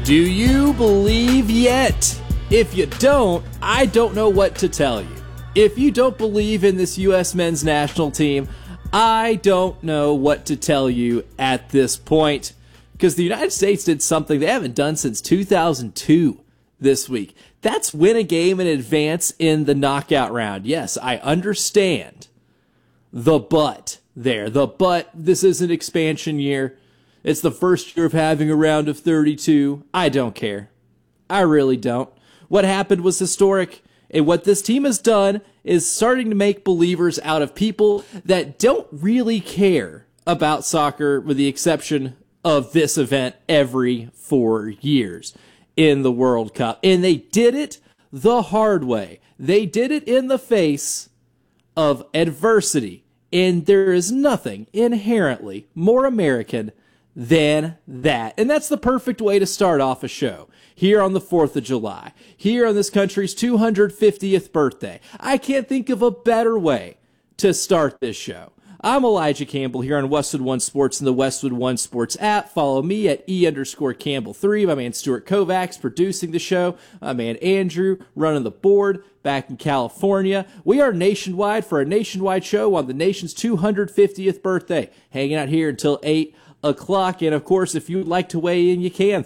Do you believe yet? If you don't, I don't know what to tell you. If you don't believe in this U.S. men's national team, I don't know what to tell you at this point. Because the United States did something they haven't done since 2002 this week. That's win a game in advance in the knockout round. Yes, I understand the but there. The but, this is an expansion year. It's the first year of having a round of 32. I don't care. I really don't. What happened was historic, and what this team has done is starting to make believers out of people that don't really care about soccer, with the exception of this event every 4 years in the World Cup. And they did it the hard way. They did it in the face of adversity. And there is nothing inherently more American than that. And that's the perfect way to start off a show. Here on the 4th of July. Here on this country's 250th birthday. I can't think of a better way to start this show. I'm Elijah Campbell here on Westwood One Sports and the Westwood One Sports app. Follow me at E_Campbell3. My man Stuart Kovacs producing the show. My man Andrew running the board back in California. We are nationwide for a nationwide show on the nation's 250th birthday. Hanging out here until 8 o'clock. And of course, if you'd like to weigh in, you can.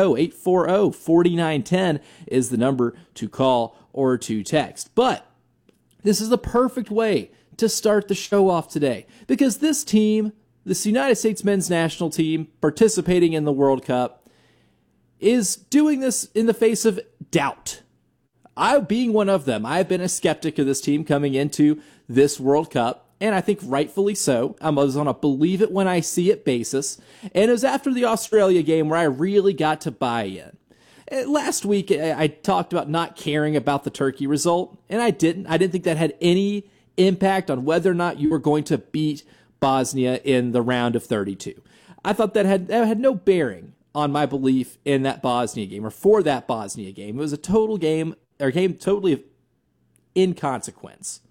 310-840-4910 is the number to call or to text. But this is the perfect way to start the show off today, because this team, this United States men's national team participating in the World Cup, is doing this in the face of doubt. I, being one of them, I've been a skeptic of this team coming into this World Cup, and I think rightfully so. I was on a believe it when I see it basis, and it was after the Australia game where I really got to buy in. Last week, I talked about not caring about the Turkey result, and I didn't. I didn't think that had any impact on whether or not you were going to beat Bosnia in the round of 32. I thought that had no bearing on my belief in that Bosnia game, or for that Bosnia game. It was a total game, or game totally of inconsequence.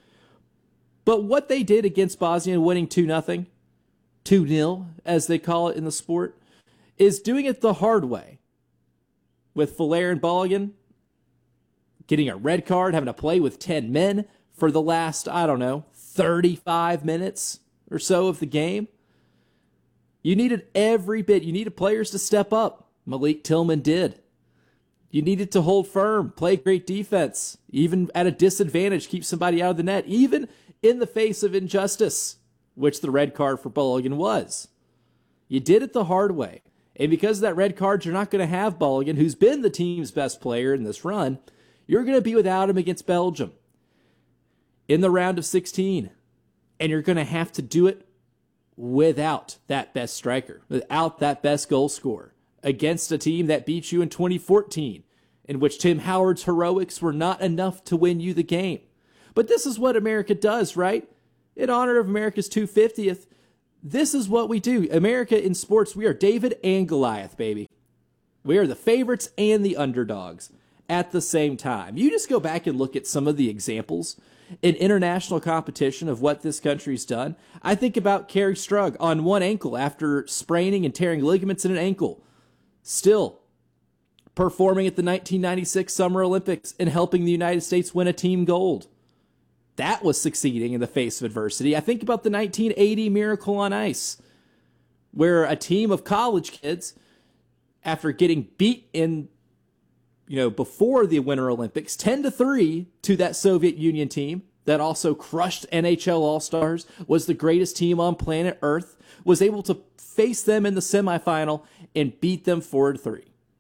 But what they did against Bosnia, winning 2-0, 2-0, as they call it in the sport, is doing it the hard way. With Valerian Balogun getting a red card, having to play with 10 men for the last, 35 minutes or so of the game. You needed every bit. You needed players to step up. Malik Tillman did. You needed to hold firm, play great defense, even at a disadvantage, keep somebody out of the net, even in the face of injustice, which the red card for Balogun was. You did it the hard way. And because of that red card, you're not going to have Balogun, who's been the team's best player in this run. You're going to be without him against Belgium in the round of 16. And you're going to have to do it without that best striker, without that best goal scorer, against a team that beat you in 2014, in which Tim Howard's heroics were not enough to win you the game. But this is what America does, right? In honor of America's 250th, this is what we do. America in sports, we are David and Goliath, baby. We are the favorites and the underdogs at the same time. You just go back and look at some of the examples in international competition of what this country's done. I think about Kerry Strug on one ankle after spraining and tearing ligaments in an ankle. Still performing at the 1996 Summer Olympics and helping the United States win a team gold. That was succeeding in the face of adversity. I think about the 1980 Miracle on Ice, where a team of college kids, after getting beat in before the Winter Olympics, 10-3 to that Soviet Union team that also crushed NHL All-Stars, was the greatest team on planet Earth, was able to face them in the semifinal and beat them 4-2.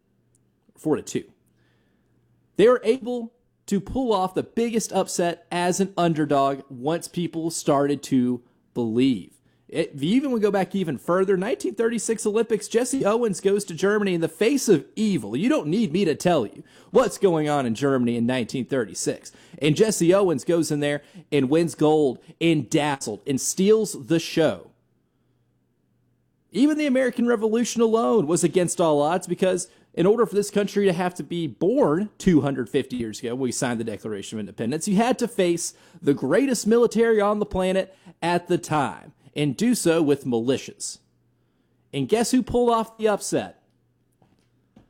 They were able to pull off the biggest upset as an underdog once people started to believe. If you even go back even further, 1936 Olympics, Jesse Owens goes to Germany in the face of evil. You don't need me to tell you what's going on in Germany in 1936. And Jesse Owens goes in there and wins gold and dazzled and steals the show. Even the American Revolution alone was against all odds, because in order for this country to have to be born 250 years ago, when we signed the Declaration of Independence, you had to face the greatest military on the planet at the time, and do so with militias. And guess who pulled off the upset?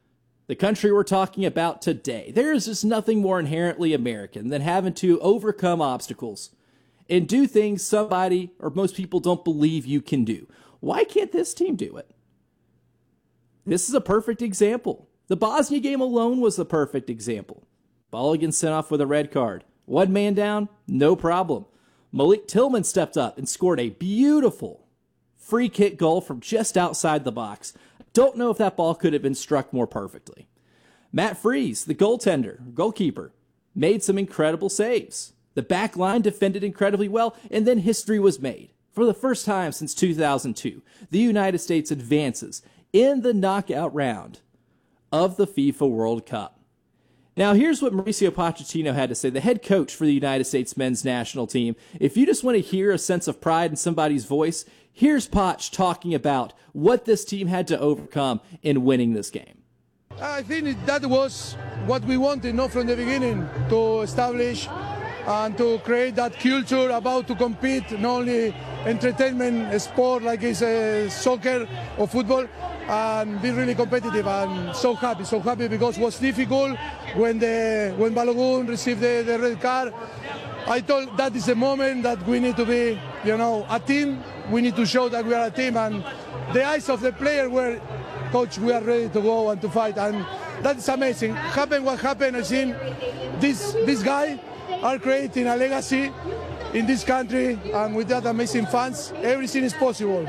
the country we're talking about today, there is just nothing more inherently American than having to overcome obstacles and do things somebody or most people don't believe you can do. Why can't this team do it? This is a perfect example. The Bosnia game alone was the perfect example. Balogun sent off with a red card. One man down, no problem. Malik Tillman stepped up and scored a beautiful free kick goal from just outside the box. Don't know if that ball could have been struck more perfectly. Matt Freese, the goalkeeper, made some incredible saves. The back line defended incredibly well, and then history was made. For the first time since 2002, the United States advances in the knockout round of the FIFA World Cup. Now, here's what Mauricio Pochettino had to say, the head coach for the United States men's national team. If you just want to hear a sense of pride in somebody's voice, here's Poch talking about what this team had to overcome in winning this game. I think that was what we wanted, from the beginning, to establish and to create that culture about to compete, not only entertainment sport like it's soccer or football, and be really competitive. And so happy because it was difficult when Balogun received the red card. I thought that is the moment that we need to be, a team. We need to show that we are a team, and the eyes of the player were, coach, we are ready to go and to fight, and that is amazing. What happened, I think this guy are creating a legacy in this country, and with that amazing fans, everything is possible.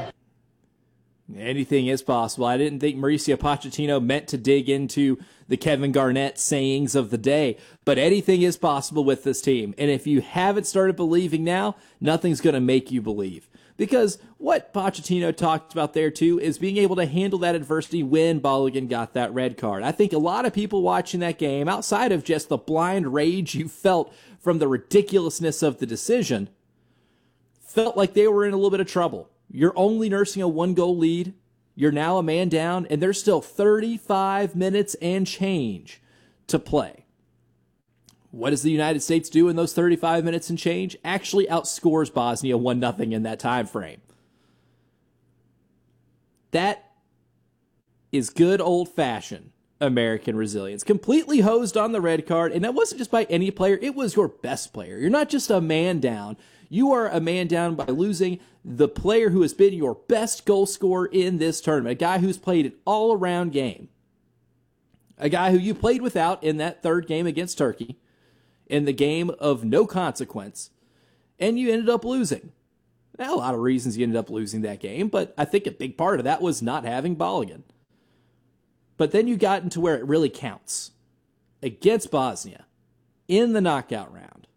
Anything is possible. I didn't think Mauricio Pochettino meant to dig into the Kevin Garnett sayings of the day, but anything is possible with this team. And if you haven't started believing now, nothing's going to make you believe. Because what Pochettino talked about there too is being able to handle that adversity when Balogun got that red card. I think a lot of people watching that game, outside of just the blind rage you felt from the ridiculousness of the decision, felt like they were in a little bit of trouble. You're only nursing a 1-goal lead. You're now a man down, and there's still 35 minutes and change to play. What does the United States do in those 35 minutes and change? Actually outscores Bosnia 1-0 in that time frame. That is good old-fashioned American resilience. Completely hosed on the red card, and that wasn't just by any player. It was your best player. You're not just a man down. You are a man down by losing the player who has been your best goal scorer in this tournament, a guy who's played an all-around game, a guy who you played without in that third game against Turkey, in the game of no consequence, and you ended up losing. Now, a lot of reasons you ended up losing that game, but I think a big part of that was not having Balogun. But then you got into where it really counts, against Bosnia, in the knockout round,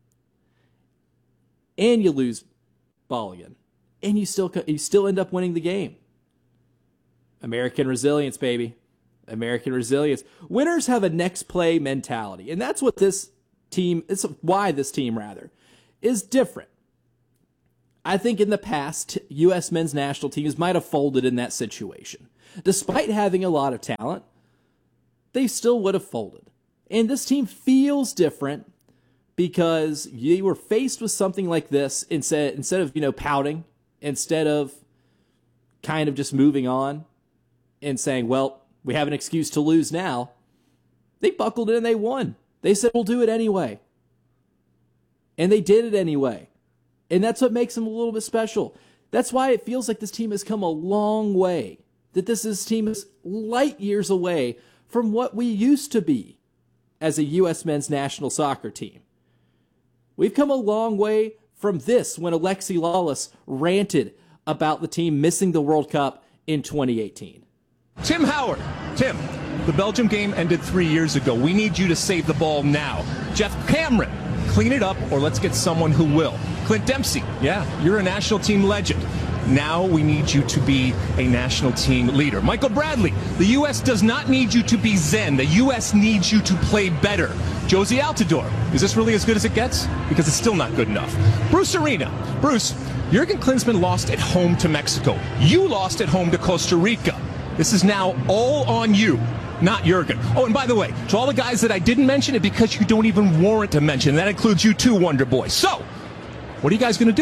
and you lose Balogun, and you still end up winning the game. American resilience, baby. American resilience. Winners have a next play mentality, and that's what this team, it's why this team, rather, is different. I think in the past, U.S. men's national teams might have folded in that situation. Despite having a lot of talent, they still would have folded. And this team feels different because you were faced with something like this instead of pouting, instead of kind of just moving on and saying, well, we have an excuse to lose now. They buckled in and they won. They said, we'll do it anyway. And they did it anyway. And that's what makes them a little bit special. That's why it feels like this team has come a long way. That this team is light years away from what we used to be as a U.S. men's national soccer team. We've come a long way from this when Alexi Lalas ranted about the team missing the World Cup in 2018. Tim Howard. Tim, the Belgium game ended 3 years ago. We need you to save the ball now. Jeff Cameron, clean it up or let's get someone who will. Clint Dempsey, yeah, you're a national team legend. Now we need you to be a national team leader. Michael Bradley, the U.S. does not need you to be zen. The U.S. needs you to play better. Josie Altidore, is this really as good as it gets? Because it's still not good enough. Bruce Arena. Bruce, Jurgen Klinsmann lost at home to Mexico. You lost at home to Costa Rica. This is now all on you, not Jurgen. Oh, and by the way, to all the guys that I didn't mention it because you don't even warrant to mention. That includes you too, Wonder Boy. So, what are you guys going to do?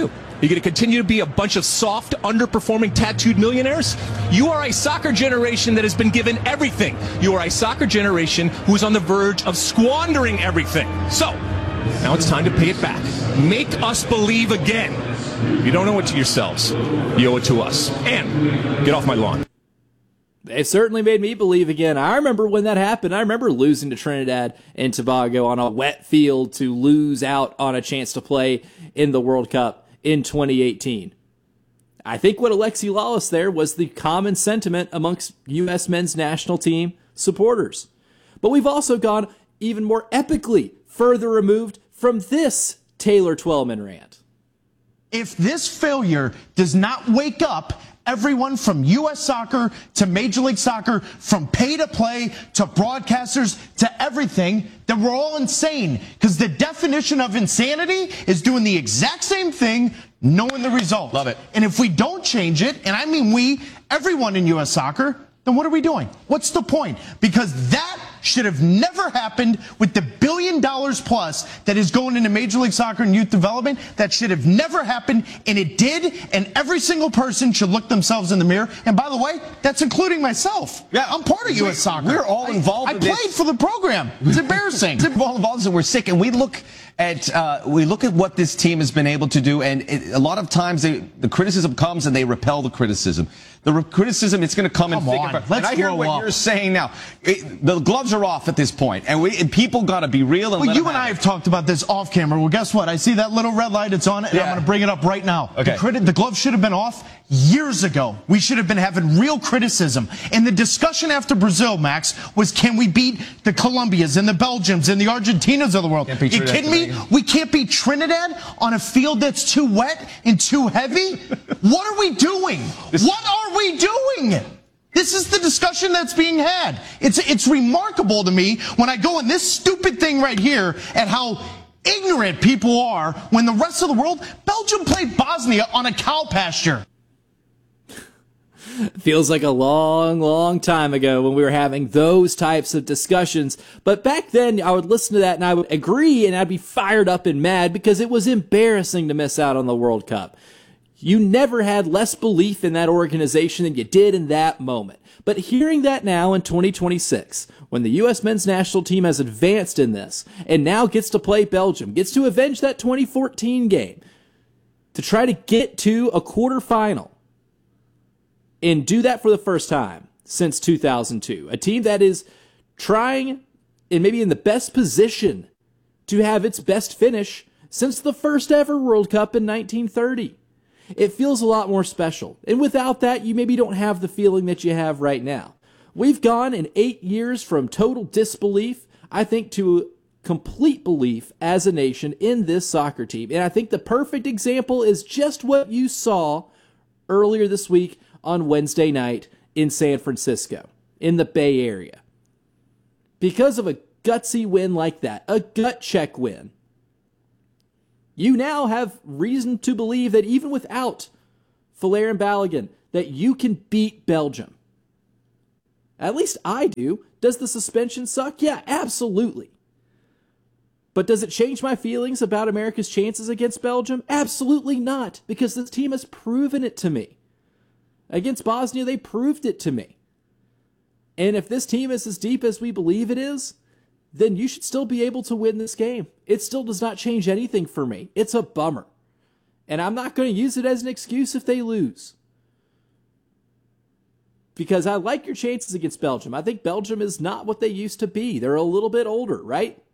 You're going to continue to be a bunch of soft, underperforming, tattooed millionaires? You are a soccer generation that has been given everything. You are a soccer generation who is on the verge of squandering everything. So, now it's time to pay it back. Make us believe again. You don't owe it to yourselves. You owe it to us. And get off my lawn. It certainly made me believe again. I remember when that happened. I remember losing to Trinidad and Tobago on a wet field to lose out on a chance to play in the World Cup in 2018. I think what Alexi Lalas there was the common sentiment amongst U.S. men's national team supporters. But we've also gone even more epically further removed from this Taylor Twellman rant. If this failure does not wake up everyone from U.S. Soccer to Major League Soccer, from pay-to-play to broadcasters to everything, then we're all insane. Because the definition of insanity is doing the exact same thing, knowing the result. Love it. And if we don't change it, and I mean we, everyone in U.S. Soccer, then what are we doing? What's the point? Because that should have never happened with the $1 billion plus that is going into Major League Soccer and youth development. That should have never happened, and it did, and every single person should look themselves in the mirror. And by the way, that's including myself. Yeah, I'm part of U.S. Soccer. We're all involved I in played this. for the program. It's embarrassing. We're all involved, and we're sick, and we look at what this team has been able to do, and a lot of times the criticism comes and they repel the criticism. The criticism, it's going to come in thick and fast. And I hear what you're saying now. The gloves are off at this point, and people got to be real. And well, you and I have talked about this off camera. Well, guess what? I see that little red light. It's on, and I'm going to bring it up right now. Okay. The gloves should have been off years ago. We should have been having real criticism. And the discussion after Brazil, Max, was can we beat the Colombias and the Belgians and the Argentinas of the world? You kidding me? We can't beat Trinidad on a field that's too wet and too heavy? What are we doing? What are we doing? This is the discussion that's being had. It's remarkable to me when I go in this stupid thing right here at how ignorant people are when the rest of the world, Belgium played Bosnia on a cow pasture. Feels like a long, long time ago when we were having those types of discussions. But back then, I would listen to that and I would agree and I'd be fired up and mad because it was embarrassing to miss out on the World Cup. You never had less belief in that organization than you did in that moment. But hearing that now in 2026, when the U.S. men's national team has advanced in this and now gets to play Belgium, gets to avenge that 2014 game, to try to get to a quarterfinal, and do that for the first time since 2002. A team that is trying and maybe in the best position to have its best finish since the first ever World Cup in 1930. It feels a lot more special. And without that, you maybe don't have the feeling that you have right now. We've gone in 8 years from total disbelief, I think, to complete belief as a nation in this soccer team. And I think the perfect example is just what you saw earlier this week on Wednesday night in San Francisco, in the Bay Area. Because of a gutsy win like that, a gut check win, you now have reason to believe that even without Folarin and Balogun, that you can beat Belgium. At least I do. Does the suspension suck? Yeah, absolutely. But does it change my feelings about America's chances against Belgium? Absolutely not, because this team has proven it to me. Against Bosnia, they proved it to me. And if this team is as deep as we believe it is, then you should still be able to win this game. It still does not change anything for me. It's a bummer. And I'm not going to use it as an excuse if they lose. Because I like your chances against Belgium. I think Belgium is not what they used to be. They're a little bit older, right?